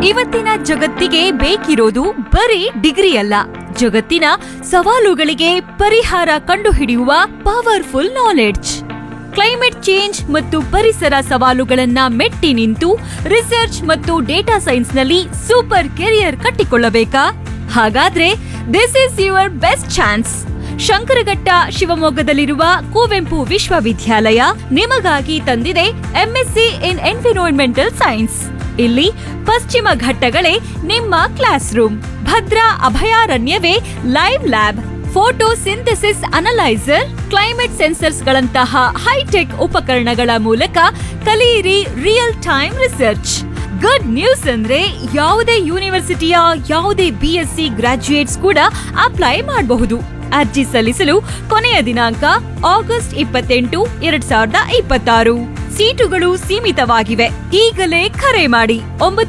ಇವತ್ತಿನ ಜಗತ್ತಿಗೆ ಬೇಕಿರೋದು ಬರೀ ಡಿಗ್ರಿ ಅಲ್ಲ, ಜಗತ್ತಿನ ಸವಾಲುಗಳಿಗೆ ಪರಿಹಾರ ಕಂಡುಹಿಡಿಯುವ ಪವರ್ಫುಲ್ ನಾಲೆಡ್ಜ್. ಕ್ಲೈಮೇಟ್ ಚೇಂಜ್ ಮತ್ತು ಪರಿಸರ ಸವಾಲುಗಳನ್ನ ಮೆಟ್ಟಿ ನಿಂತು ರಿಸರ್ಚ್ ಮತ್ತು ಡೇಟಾ ಸೈನ್ಸ್ನಲ್ಲಿ ಸೂಪರ್ ಕೆರಿಯರ್ ಕಟ್ಟಿಕೊಳ್ಳಬೇಕಾ? ಹಾಗಾದ್ರೆ this is your best chance. Shankaraghatta ಶಿವಮೊಗ್ಗದಲ್ಲಿರುವ Kuvempu ವಿಶ್ವವಿದ್ಯಾಲಯ ನಿಮಗಾಗಿ ತಂದಿದೆ ಎಂಎಸ್ಸಿ ಇನ್ ಎನ್ವಿರಾನ್ಮೆಂಟಲ್ ಸೈನ್ಸ್. ಇಲ್ಲಿ ಪಶ್ಚಿಮ ಘಟ್ಟಗಳೇ ನಿಮ್ಮ class room, Bhadra ಅಭಯಾರಣ್ಯವೇ live lab, photo synthesis analyser, climate sensors ಗಳಂತಹ ಹೈಟೆಕ್ ಉಪಕರಣಗಳ ಮೂಲಕ ಕಲಿಯಿರಿ real time research. Good news ಅಂದ್ರೆ ಯಾವುದೇ ಯೂನಿವರ್ಸಿಟಿಯ ಯಾವುದೇ ಬಿಎಸ್ಸಿ ಗ್ರಾಜ್ಯುಯೇಟ್ಸ್ ಕೂಡ ಅಪ್ಲೈ ಮಾಡಬಹುದು. ಅರ್ಜಿ ಸಲ್ಲಿಸಲು ಕೊನೆಯ ದಿನಾಂಕ ಆಗಸ್ಟ್ 28, 2026. ಸೀಟುಗಳು ಸೀಮಿತವಾಗಿವೆ. ಈಗಲೇ ಕರೆ ಮಾಡಿ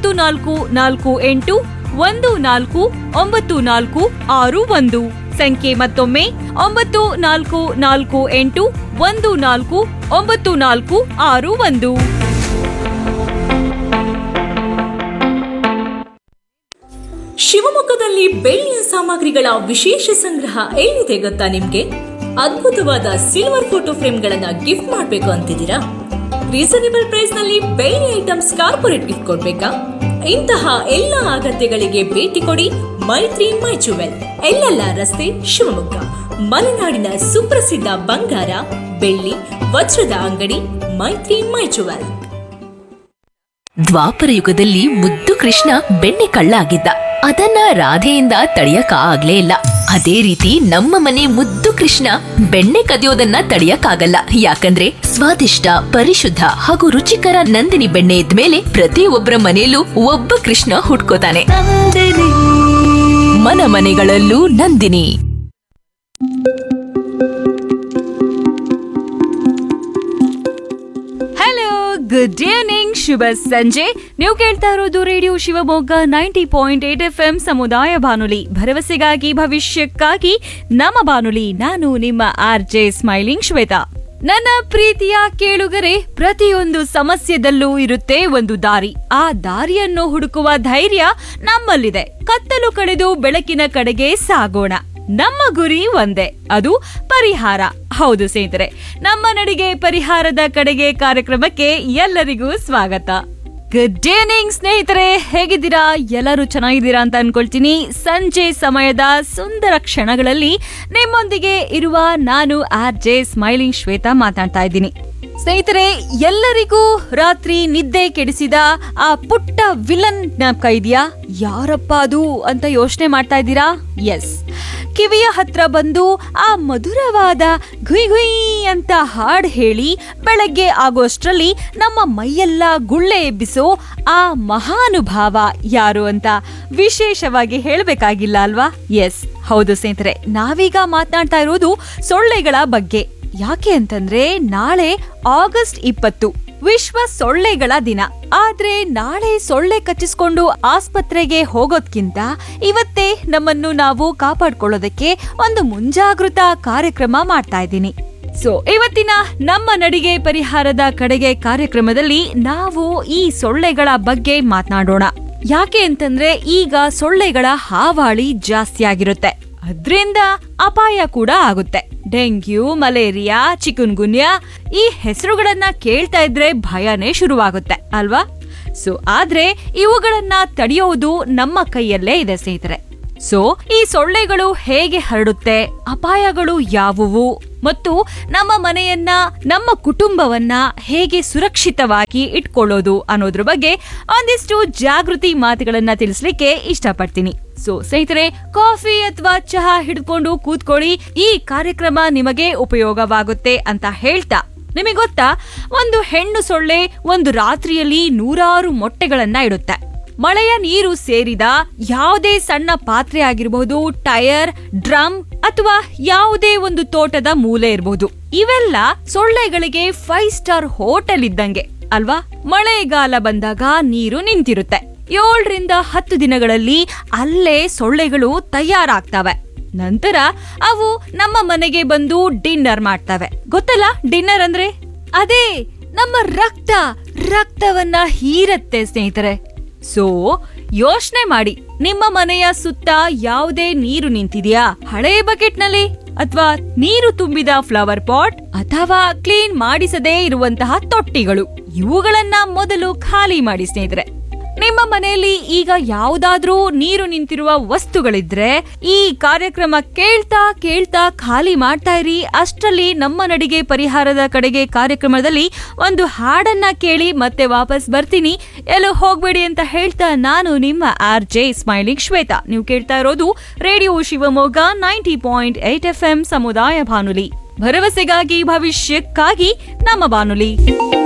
9448149461. ಸಂಖ್ಯೆ ಮತ್ತೊಮ್ಮೆ 9448149461. ಶಿವಮೊಗ್ಗದಲ್ಲಿ ಬೆಳ್ಳಿಯ ಸಾಮಗ್ರಿಗಳ ವಿಶೇಷ ಸಂಗ್ರಹ ಎಲ್ಲಿದೆ ಗೊತ್ತಾ ನಿಮ್ಗೆ? ಅದ್ಭುತವಾದ ಸಿಲ್ವರ್ ಫೋಟೋ ಫ್ರೇಮ್ಗಳನ್ನ ಗಿಫ್ಟ್ ಮಾಡ್ಬೇಕು ಅಂತಿದ್ದೀರಾ? ರೀಸನೇಬಲ್ ಪ್ರೈಸ್ ನಲ್ಲಿ ಬೆಳ್ಳಿ ಐಟಮ್ಸ್ ಕಾರ್ಪೊರೇಟ್ ಗಿಫ್ಟ್ ಕೊಡ್ಬೇಕಾ? ಇಂತಹ ಎಲ್ಲ ಅಗತ್ಯಗಳಿಗೆ ಭೇಟಿ ಕೊಡಿ ಮೈತ್ರಿ ಮೈ ಜುವೆಲ್, ಎಲ್ಲೆಲ್ಲ ರಸ್ತೆ, ಶಿವಮೊಗ್ಗ. ಮಲೆನಾಡಿನ ಸುಪ್ರಸಿದ್ಧ ಬಂಗಾರ, ಬೆಳ್ಳಿ, ವಜ್ರದ ಅಂಗಡಿ ಮೈತ್ರಿ ಮೈ ಜುವೆಲ್. ದ್ವಾಪರ ಯುಗದಲ್ಲಿ ಮುದ್ದು ಕೃಷ್ಣ ಬೆಣ್ಣೆ ಕಳ್ಳ ಆಗಿದ್ದ. ಅದನ್ನ ರಾಧೆಯಿಂದ ತಡೆಯಕ್ಕಾಗ್ಲೇ ಇಲ್ಲ. ಅದೇ ರೀತಿ ನಮ್ಮ ಮನೆ ಮುದ್ದು ಕೃಷ್ಣ ಬೆಣ್ಣೆ ಕದಿಯೋದನ್ನ ತಡೆಯಕ್ಕಾಗಲ್ಲ. ಯಾಕಂದ್ರೆ ಸ್ವಾದಿಷ್ಟ, ಪರಿಶುದ್ಧ ಹಾಗೂ ರುಚಿಕರ ನಂದಿನಿ ಬೆಣ್ಣೆ ಇದ್ಮೇಲೆ ಪ್ರತಿಯೊಬ್ಬರ ಮನೆಯಲ್ಲೂ ಒಬ್ಬ ಕೃಷ್ಣ ಹುಟ್ಕೋತಾನೆ. ಮನ ಮನೆಗಳಲ್ಲೂ ನಂದಿನಿ. ಗುಡ್ ಈವ್ನಿಂಗ್, ಶುಭ ಸಂಜೆ. ನೀವು ಕೇಳ್ತಾ ಇರೋದು ರೇಡಿಯೋ ಶಿವಮೊಗ್ಗ 90.8 FM ಸಮುದಾಯ ಬಾನುಲಿ, ಭರವಸೆಗಾಗಿ ಭವಿಷ್ಯಕ್ಕಾಗಿ ನಮ್ಮ ಬಾನುಲಿ. ನಾನು ನಿಮ್ಮ RJ ಸ್ಮೈಲಿಂಗ್ ಶ್ವೇತಾ. ನನ್ನ ಪ್ರೀತಿಯ ಕೇಳುಗರೆ, ಪ್ರತಿಯೊಂದು ಸಮಸ್ಯೆದಲ್ಲೂ ಇರುತ್ತೆ ಒಂದು ದಾರಿ. ಆ ದಾರಿಯನ್ನು ಹುಡುಕುವ ಧೈರ್ಯ ನಮ್ಮಲ್ಲಿದೆ. ಕತ್ತಲು ಕಳೆದು ಬೆಳಕಿನ ಕಡೆಗೆ ಸಾಗೋಣ. ನಮ್ಮ ಗುರಿ ಒಂದೇ, ಅದು ಪರಿಹಾರ. ಹೌದು ಸ್ನೇಹಿತರೆ, ನಮ್ಮ ನಡಿಗೆ ಪರಿಹಾರದ ಕಡೆಗೆ ಕಾರ್ಯಕ್ರಮಕ್ಕೆ ಎಲ್ಲರಿಗೂ ಸ್ವಾಗತ. ಗುಡ್ ಈವ್ನಿಂಗ್ ಸ್ನೇಹಿತರೆ, ಹೇಗಿದ್ದೀರಾ? ಎಲ್ಲರೂ ಚೆನ್ನಾಗಿದ್ದೀರಾ ಅಂತ ಅನ್ಕೊಳ್ತೀನಿ. ಸಂಜೆ ಸಮಯದ ಸುಂದರ ಕ್ಷಣಗಳಲ್ಲಿ ನಿಮ್ಮೊಂದಿಗೆ ಇರುವ ನಾನು RJ ಸ್ಮೈಲಿಂಗ್ ಶ್ವೇತಾ ಮಾತಾಡ್ತಾ ಇದ್ದೀನಿ. ಸ್ನೇಹಿತರೆ, ಎಲ್ಲರಿಗೂ ರಾತ್ರಿ ನಿದ್ದೆ ಕೆಡಿಸಿದ ಆ ಪುಟ್ಟ ವಿಲನ್ ಜ್ಞಾಪಕ ಇದೆಯಾ? ಯಾರಪ್ಪ ಅದು ಅಂತ ಯೋಚನೆ ಮಾಡ್ತಾ ಇದ್ದೀರಾ? ಎಸ್, ಕಿವಿಯ ಹತ್ರ ಬಂದು ಆ ಮಧುರವಾದ ಗುಯ್ ಗುಯ್ ಅಂತ ಹಾಡ್ ಹೇಳಿ ಬೆಳಗ್ಗೆ ಆಗೋಷ್ಟರಲ್ಲಿ ನಮ್ಮ ಮೈಯೆಲ್ಲ ಗುಳ್ಳೆ ಎಬ್ಬಿಸೋ ಆ ಮಹಾನುಭಾವ ಯಾರು ಅಂತ ವಿಶೇಷವಾಗಿ ಹೇಳಬೇಕಾಗಿಲ್ಲ ಅಲ್ವಾ? ಎಸ್, ಹೌದು ಸ್ನೇಹಿತರೆ, ನಾವೀಗ ಮಾತನಾಡ್ತಾ ಇರೋದು ಸೊಳ್ಳೆಗಳ ಬಗ್ಗೆ. ಯಾಕೆ ಅಂತಂದ್ರೆ ನಾಳೆ ಆಗಸ್ಟ್ 20 ವಿಶ್ವ ಸೊಳ್ಳೆಗಳ ದಿನ. ಆದ್ರೆ ನಾಳೆ ಸೊಳ್ಳೆ ಕಚ್ಚಿಸ್ಕೊಂಡು ಆಸ್ಪತ್ರೆಗೆ ಹೋಗೋದ್ಕಿಂತ ಇವತ್ತೇ ನಮ್ಮನ್ನು ನಾವು ಕಾಪಾಡ್ಕೊಳ್ಳೋದಕ್ಕೆ ಒಂದು ಮುಂಜಾಗೃತಾ ಕಾರ್ಯಕ್ರಮ ಮಾಡ್ತಾ ಇದ್ದೀನಿ. ಸೊ ಇವತ್ತಿನ ನಮ್ಮ ನಡಿಗೆ ಪರಿಹಾರದ ಕಡೆಗೆ ಕಾರ್ಯಕ್ರಮದಲ್ಲಿ ನಾವು ಈ ಸೊಳ್ಳೆಗಳ ಬಗ್ಗೆ ಮಾತನಾಡೋಣ. ಯಾಕೆ ಅಂತಂದ್ರೆ ಈಗ ಸೊಳ್ಳೆಗಳ ಹಾವಳಿ ಜಾಸ್ತಿ ಆಗಿರುತ್ತೆ. ಅದ್ರಿಂದ ಅಪಾಯ ಕೂಡ ಆಗುತ್ತೆ. ಡೆಂಗ್ಯೂ, ಮಲೇರಿಯಾ, ಚಿಕುನ್ಗುನ್ಯಾ ಈ ಹೆಸರುಗಳನ್ನ ಕೇಳ್ತಾ ಇದ್ರೆ ಭಯನೇ ಶುರುವಾಗುತ್ತೆ ಅಲ್ವಾ? ಸೊ ಆದ್ರೆ ಇವುಗಳನ್ನ ತಡೆಯೋದು ನಮ್ಮ ಕೈಯಲ್ಲೇ ಇದೆ ಸ್ನೇಹಿತರೆ. ಸೊ ಈ ಸೊಳ್ಳೆಗಳು ಹೇಗೆ ಹರಡುತ್ತೆ, ಅಪಾಯಗಳು ಯಾವುವು ಮತ್ತು ನಮ್ಮ ಮನೆಯನ್ನ, ನಮ್ಮ ಕುಟುಂಬವನ್ನ ಹೇಗೆ ಸುರಕ್ಷಿತವಾಗಿ ಇಟ್ಕೊಳ್ಳೋದು ಅನ್ನೋದ್ರ ಬಗ್ಗೆ ಒಂದಿಷ್ಟು ಜಾಗೃತಿ ಮಾತುಗಳನ್ನ ತಿಳಿಸ್ಲಿಕ್ಕೆ ಇಷ್ಟಪಡ್ತೀನಿ. ಸೊ ಸ್ನೇಹಿತರೆ, ಕಾಫಿ ಅಥವಾ ಚಹಾ ಹಿಡ್ಕೊಂಡು ಕೂತ್ಕೊಳ್ಳಿ. ಈ ಕಾರ್ಯಕ್ರಮ ನಿಮಗೆ ಉಪಯೋಗವಾಗುತ್ತೆ ಅಂತ ಹೇಳ್ತಾ, ನಿಮಗೆ ಗೊತ್ತಾ, ಒಂದು ಹೆಣ್ಣು ಸೊಳ್ಳೆ ಒಂದು ರಾತ್ರಿಯಲ್ಲಿ 100 ಮೊಟ್ಟೆಗಳನ್ನ ಇಡುತ್ತೆ. ಮಳೆಯ ನೀರು ಸೇರಿದ ಯಾವುದೇ ಸಣ್ಣ ಪಾತ್ರೆ ಆಗಿರಬಹುದು, ಟೈರ್, ಡ್ರಮ್ ಅಥವಾ ಯಾವುದೇ ಒಂದು ತೋಟದ ಮೂಲೆ ಇರಬಹುದು, ಇವೆಲ್ಲ ಸೊಳ್ಳೆಗಳಿಗೆ 5 ಸ್ಟಾರ್ ಹೋಟೆಲ್ ಇದ್ದಂಗೆ ಅಲ್ವಾ? ಮಳೆಗಾಲ ಬಂದಾಗ ನೀರು ನಿಂತಿರುತ್ತೆ. 7 ರಿಂದ 10 ದಿನಗಳಲ್ಲಿ ಅಲ್ಲೇ ಸೊಳ್ಳೆಗಳು ತಯಾರಾಗ್ತವೆ. ನಂತರ ಅವು ನಮ್ಮ ಮನೆಗೆ ಬಂದು ಡಿನ್ನರ್ ಮಾಡ್ತವೆ. ಗೊತ್ತಲ್ಲ ಡಿನ್ನರ್ ಅಂದ್ರೆ? ಅದೇ ನಮ್ಮ ರಕ್ತವನ್ನ ಹೀರತ್ತೆ ಸ್ನೇಹಿತರೆ. ಸೊ ಯೋಚನೆ ಮಾಡಿ, ನಿಮ್ಮ ಮನೆಯ ಸುತ್ತ ಯಾವುದೇ ನೀರು ನಿಂತಿದ್ಯಾ? ಹಳೆ ಬಕೆಟ್ನಲ್ಲಿ ಅಥವಾ ನೀರು ತುಂಬಿದ ಫ್ಲವರ್ ಪಾಟ್ ಅಥವಾ ಕ್ಲೀನ್ ಮಾಡಿಸದೇ ಇರುವಂತಹ ತೊಟ್ಟಿಗಳು, ಇವುಗಳನ್ನ ಮೊದಲು ಖಾಲಿ ಮಾಡಿ ಸ್ನೇಹಿತರೆ. ನಿಮ್ಮ ಮನೆಯಲ್ಲಿ ಈಗ ಯಾವುದಾದ್ರೂ ನೀರು ನಿಂತಿರುವ ವಸ್ತುಗಳಿದ್ರೆ ಈ ಕಾರ್ಯಕ್ರಮ ಕೇಳ್ತಾ ಕೇಳ್ತಾ ಖಾಲಿ ಮಾಡ್ತಾ ಇರಿ. ಅಷ್ಟರಲ್ಲಿ ನಮ್ಮ ನಡಿಗೆ ಪರಿಹಾರದ ಕಡೆಗೆ ಕಾರ್ಯಕ್ರಮದಲ್ಲಿ ಒಂದು ಹಾಡನ್ನ ಕೇಳಿ ಮತ್ತೆ ವಾಪಸ್ ಬರ್ತೀನಿ. ಎಲ್ಲೂ ಹೋಗ್ಬೇಡಿ ಅಂತ ಹೇಳ್ತಾ ನಾನು ನಿಮ್ಮ RJ ಸ್ಮೈಲಿಂಗ್ ಶ್ವೇತಾ. ನೀವು ಕೇಳ್ತಾ ಇರೋದು ರೇಡಿಯೋ ಶಿವಮೊಗ್ಗ 90.8 FM ಸಮುದಾಯ ಬಾನುಲಿ, ಭರವಸೆಗಾಗಿ ಭವಿಷ್ಯಕ್ಕಾಗಿ ನಮ್ಮ ಬಾನುಲಿ.